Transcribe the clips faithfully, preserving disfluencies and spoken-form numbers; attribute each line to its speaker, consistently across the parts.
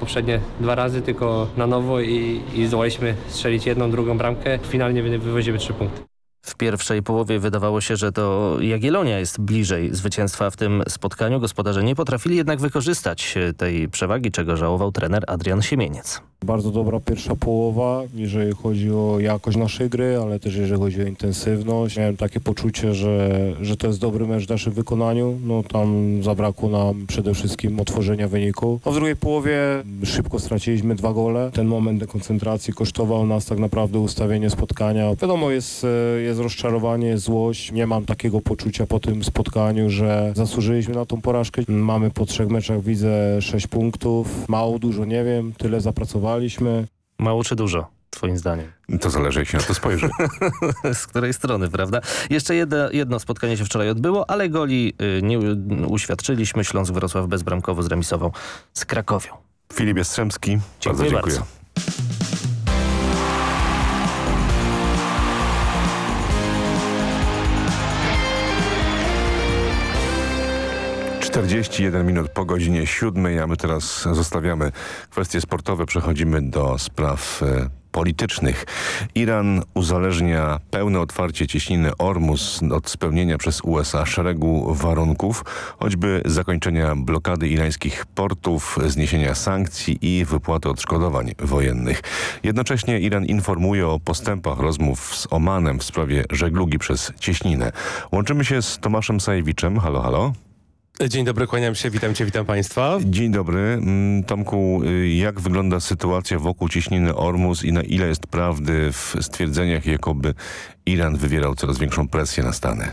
Speaker 1: poprzednie dwa razy, tylko na nowo i, i zdołaliśmy strzelić jedną, drugą bramkę. Finalnie wy- wywozimy trzy punkty.
Speaker 2: W pierwszej połowie wydawało się, że to Jagiellonia jest bliżej zwycięstwa w tym spotkaniu. Gospodarze nie potrafili jednak wykorzystać tej przewagi, czego żałował trener Adrian Siemieniec.
Speaker 3: Bardzo dobra pierwsza połowa, jeżeli chodzi o jakość naszej gry, ale też jeżeli chodzi o intensywność. Miałem takie poczucie, że, że to jest dobry mecz w naszym wykonaniu. No tam zabrakło nam przede wszystkim otworzenia wyniku. A w drugiej połowie szybko straciliśmy dwa gole. Ten moment dekoncentracji kosztował nas tak naprawdę ustawienie spotkania. Wiadomo, jest, jest rozczarowanie, jest złość. Nie mam takiego poczucia po tym spotkaniu, że zasłużyliśmy na tą porażkę. Mamy po trzech meczach, widzę, sześć punktów. Mało, dużo, nie wiem. Tyle zapracowaliśmy.
Speaker 2: Mało czy dużo, twoim zdaniem?
Speaker 4: To zależy, jak się na to spojrzy.
Speaker 2: Z której strony, prawda? Jeszcze jedno, jedno spotkanie się wczoraj odbyło, ale goli y, nie uświadczyliśmy. Śląsk Wrocław bezbramkowo zremisował z Krakowią.
Speaker 4: Filip Jastrzębski,
Speaker 2: Dziękuję
Speaker 4: bardzo dziękuję.
Speaker 2: bardzo.
Speaker 4: czterdzieści jeden minut po godzinie siódmej, a my teraz zostawiamy kwestie sportowe, przechodzimy do spraw e, politycznych. Iran uzależnia pełne otwarcie cieśniny Ormus od spełnienia przez U S A szeregu warunków, choćby zakończenia blokady irańskich portów, zniesienia sankcji i wypłaty odszkodowań wojennych. Jednocześnie Iran informuje o postępach rozmów z Omanem w sprawie żeglugi przez cieśninę. Łączymy się z Tomaszem Sajewiczem. Halo, halo.
Speaker 5: Dzień dobry, kłaniam się, witam cię, witam państwa.
Speaker 4: Dzień dobry. Tomku, jak wygląda sytuacja wokół cieśniny Ormus i na ile jest prawdy w stwierdzeniach, jakoby Iran wywierał coraz większą presję na Stany?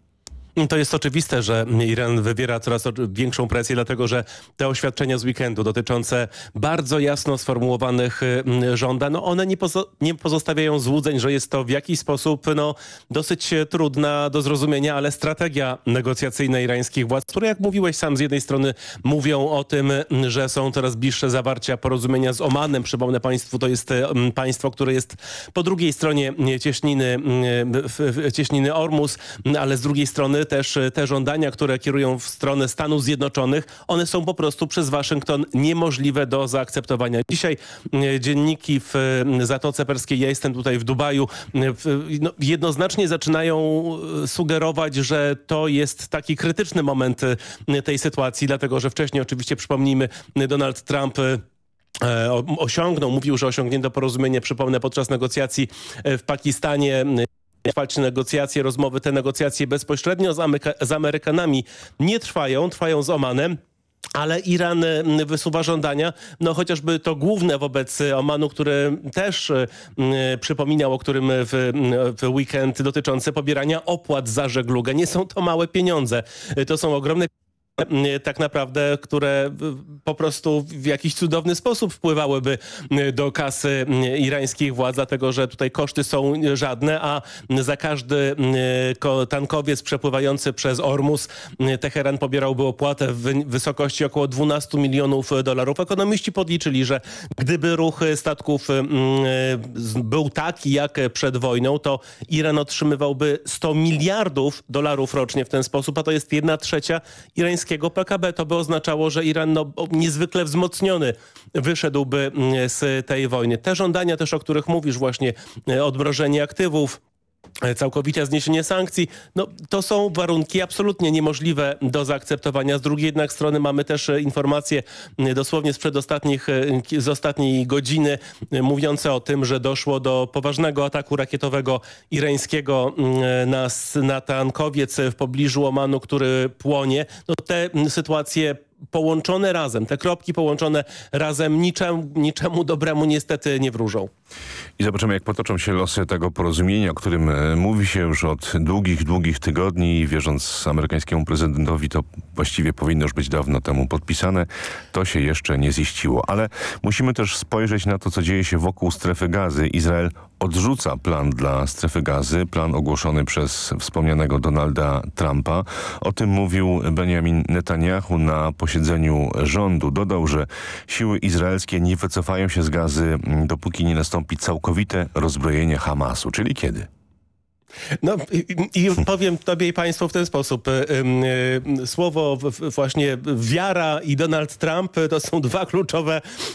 Speaker 5: To jest oczywiste, że Iran wywiera coraz większą presję, dlatego że te oświadczenia z weekendu dotyczące bardzo jasno sformułowanych żądań, no one nie, pozo- nie pozostawiają złudzeń, że jest to w jakiś sposób no, dosyć trudna do zrozumienia, ale strategia negocjacyjna irańskich władz, które jak mówiłeś sam z jednej strony mówią o tym, że są coraz bliższe zawarcia porozumienia z Omanem. Przypomnę państwu, to jest państwo, które jest po drugiej stronie cieśniny, cieśniny Ormus, ale z drugiej strony też te żądania, które kierują w stronę Stanów Zjednoczonych, one są po prostu przez Waszyngton niemożliwe do zaakceptowania. Dzisiaj dzienniki w Zatoce Perskiej, ja jestem tutaj w Dubaju, no, jednoznacznie zaczynają sugerować, że to jest taki krytyczny moment tej sytuacji, dlatego że wcześniej oczywiście, przypomnijmy, Donald Trump osiągnął, mówił, że osiągnięto porozumienie, przypomnę, podczas negocjacji w Pakistanie. Trwać negocjacje, rozmowy, te negocjacje bezpośrednio z, Ameryka- z Amerykanami nie trwają, trwają z Omanem. Ale Iran wysuwa żądania, no chociażby to główne wobec Omanu, który też y, przypominał, o którym w, w weekend, dotyczące pobierania opłat za żeglugę. Nie są to małe pieniądze, to są ogromne tak naprawdę, które po prostu w jakiś cudowny sposób wpływałyby do kasy irańskich władz, dlatego że tutaj koszty są żadne, a za każdy tankowiec przepływający przez Ormus Teheran pobierałby opłatę w wysokości około dwanaście milionów dolarów. Ekonomiści podliczyli, że gdyby ruch statków był taki jak przed wojną, to Iran otrzymywałby sto miliardów dolarów rocznie w ten sposób, a to jest jedna trzecia irańskiego P K B. To by oznaczało, że Iran no, niezwykle wzmocniony wyszedłby z tej wojny. Te żądania też, o których mówisz, właśnie odmrożenie aktywów, całkowite zniesienie sankcji, no to są warunki absolutnie niemożliwe do zaakceptowania. Z drugiej jednak strony mamy też informacje dosłownie sprzed ostatnich, z ostatniej godziny mówiące o tym, że doszło do poważnego ataku rakietowego irańskiego na, na tankowiec w pobliżu Omanu, który płonie. No te sytuacje połączone razem, te kropki połączone razem niczemu, niczemu dobremu niestety nie wróżą.
Speaker 4: I zobaczymy, jak potoczą się losy tego porozumienia, o którym mówi się już od długich, długich tygodni i wierząc amerykańskiemu prezydentowi, to właściwie powinno już być dawno temu podpisane. To się jeszcze nie ziściło. Ale musimy też spojrzeć na to, co dzieje się wokół strefy gazy. Izrael odrzuca plan dla strefy gazy, plan ogłoszony przez wspomnianego Donalda Trumpa. O tym mówił Benjamin Netanyahu na posiedzeniu rządu. Dodał, że siły izraelskie nie wycofają się z gazy, dopóki nie nastąpi całkowite rozbrojenie Hamasu. Czyli kiedy?
Speaker 5: No i, i powiem tobie i państwu w ten sposób. Słowo właśnie wiara i Donald Trump to są dwa kluczowe